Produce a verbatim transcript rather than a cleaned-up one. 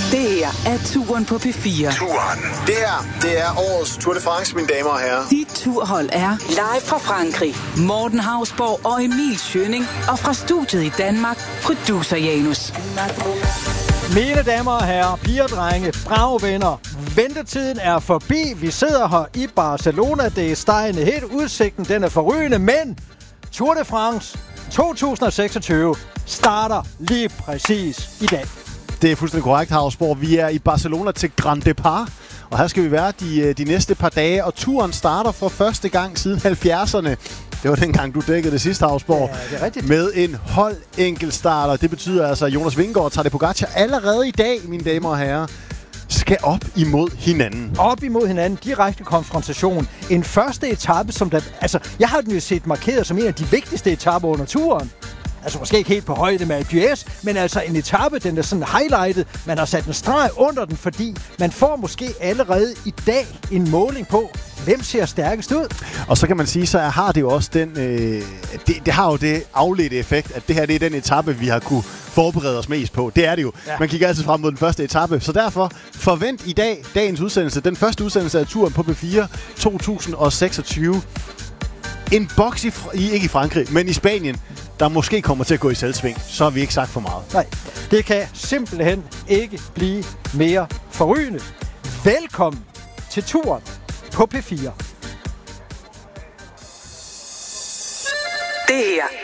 Det her er Turen på P fire. Turen. Det her, det er årets Tour de France, mine damer og herrer. Dit turhold er live fra Frankrig. Morten Hausborg og Emil Schønning. Og fra studiet i Danmark, producer Janus. Mine damer og herrer, piger og drenge, brave venner. Ventetiden er forbi. Vi sidder her i Barcelona. Det er stegende helt. Udsigten, den er forrygende. Men Tour de France to tusind og seksogtyve starter lige præcis i dag. Det er fuldstændig korrekt, Hausborg. Vi er i Barcelona til Grand Depart, og her skal vi være de, de næste par dage, og turen starter for første gang siden halvfjerdserne. Det var dengang, du dækkede det sidste, Hausborg. Ja, det er rigtigt. Med en hold enkeltstarter. Det betyder altså, at Jonas Vingegaard og Tadej Pogačar allerede i dag, mine damer og herrer, skal op imod hinanden. Op imod hinanden. Direkte konfrontation. En første etape, som der... Altså, jeg har den jo set markeret som en af de vigtigste etaper under turen. Altså måske ikke helt på højde med Alpe d'Huez, men altså en etape, den er sådan highlightet. Man har sat en streg under den, fordi man får måske allerede i dag en måling på, hvem ser stærkest ud. Og så kan man sige, så har det jo også den, øh, det, det har jo det afledte effekt, at det her det er den etape, vi har kunne forberede os mest på. Det er det jo. Ja. Man kigger altid frem mod den første etape. Så derfor forvent i dag dagens udsendelse, den første udsendelse af Turen på P fire to tusind og seksogtyve. En boks i, i, ikke i Frankrig, men i Spanien, der måske kommer til at gå i selvsving. Så har vi ikke sagt for meget. Nej, det kan simpelthen ikke blive mere forrygende. Velkommen til Turen på P fire. Det her